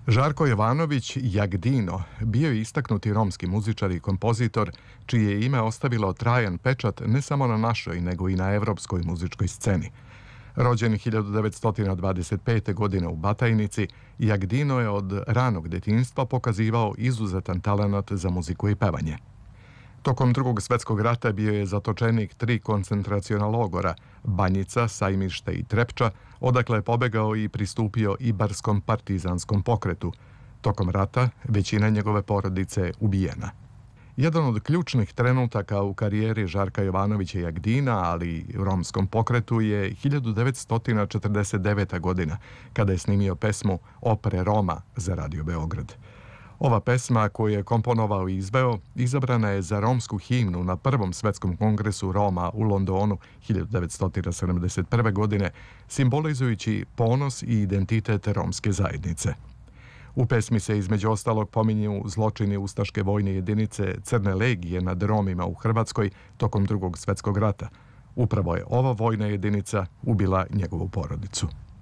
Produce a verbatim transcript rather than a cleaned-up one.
Žarko Jovanović Jagdino bio je istaknuti romski muzičar i kompozitor, čije je ime ostavilo trajan pečat ne samo na našoj, nego i na evropskoj muzičkoj sceni. Rođen hiljadu devetsto dvadeset pete. godine u Batajnici, Jagdino je od ranog detinjstva pokazivao izuzetan talenat za muziku i pevanje. Tokom Drugog svjetskog rata bio je zatočenik tri koncentraciona logora, Banjica, Sajmište i Trepča, odakle je pobegao i pristupio Ibarskom partizanskom pokretu. Tokom rata većina njegove porodice je ubijena. Jedan od ključnih trenutaka u karijeri Žarka Jovanovića Jagdina, ali i u romskom pokretu, je hiljadu devetsto četrdeset deveta. godina, kada je snimio pesmu Opre Roma za Radio Beograd. Ova pesma, koju je komponovao i izveo, izabrana je za romsku himnu na Prvom svetskom kongresu Roma u Londonu hiljadu devetsto sedamdeset prve. godine, simbolizujući ponos i identitet romske zajednice. U pesmi se između ostalog pominju zločini ustaške vojne jedinice Crne legije nad Romima u Hrvatskoj tokom Drugog svjetskog rata. Upravo je ova vojna jedinica ubila njegovu porodicu.